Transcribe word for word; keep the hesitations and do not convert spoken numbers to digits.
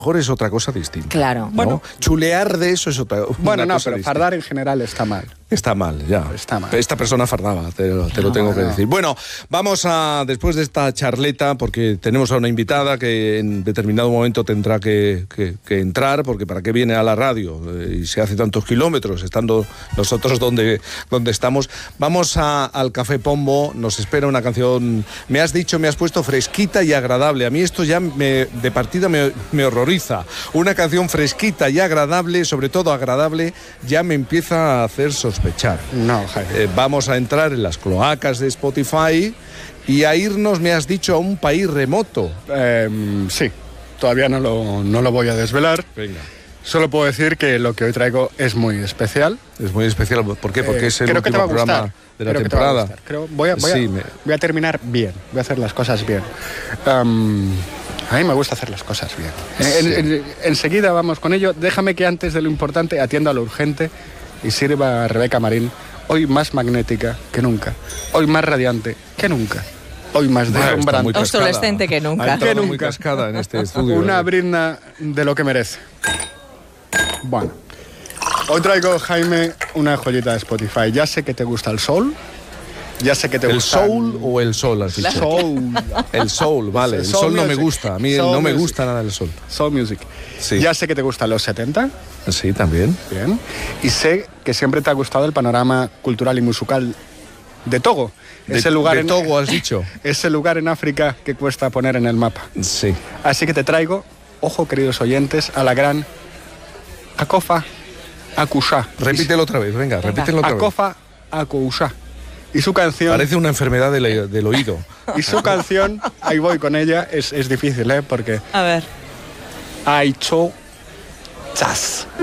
mejor es otra cosa distinta. Claro. ¿no? Bueno. Chulear de eso es otra Bueno, no, cosa pero distinta. fardar en general está mal. Está mal, ya. Está mal. Esta persona fardaba, te, lo- te lo No, tengo que no. decir. Bueno, vamos a, después de esta charleta, porque tenemos a una invitada que en determinado momento tendrá que, que- que entrar, porque para qué viene a la radio eh, y se hace tantos kilómetros, estando nosotros donde, donde estamos. Vamos a- al Café Pombo, nos espera una canción, me has dicho, me has puesto fresquita y agradable. A mí esto ya me, de partida me, me horroriza. Una canción fresquita y agradable, sobre todo agradable, ya me empieza a hacer sospechar. No, Jaime. Eh, vamos a entrar en las cloacas de Spotify y a irnos, me has dicho, a un país remoto. Eh, sí, todavía no lo, no lo voy a desvelar. Venga. Solo puedo decir que lo que hoy traigo es muy especial. Es muy especial. ¿Por qué? Porque Eh, es el creo que te va último a programa gustar. de la Creo que te va a temporada. gustar. Creo- voy, a, voy, a, Sí, me- voy a terminar bien, voy a hacer las cosas bien. Um, a mí me gusta hacer las cosas bien. En- Sí. en- enseguida vamos con ello. Déjame que antes de lo importante atienda a lo urgente y sirva a Rebeca Marín, hoy más magnética que nunca, hoy más radiante que nunca, hoy más Bueno, está deslumbrante. muy cascada. Obsolescente que nunca. Ha entrado Que muy nunca. cascada en este estudio. Una ¿eh? brinda de lo que merece. Bueno, hoy traigo, Jaime, una joyita de Spotify. Ya sé que te gusta el soul, ya sé que te ¿El gusta soul o el sol has dicho? soul, El soul, vale. El Soul sol no me music. gusta. A mí Soul no me music. gusta nada el sol. soul music. Sí. Ya sé que te gustan los setenta, Sí, también. bien, y sé que siempre te ha gustado el panorama cultural y musical de Togo, De, ese lugar de en Togo has dicho. ese lugar en África que cuesta poner en el mapa. Sí. Así que te traigo, ojo queridos oyentes, a la gran Akofa Akusha. Repítelo otra vez, venga, repítelo otra vez. Akofa Akusha. Y su canción, Parece una enfermedad del, del oído. y su canción, ahí voy con ella, es, es difícil, ¿eh? Porque A ver. Aicho Chas.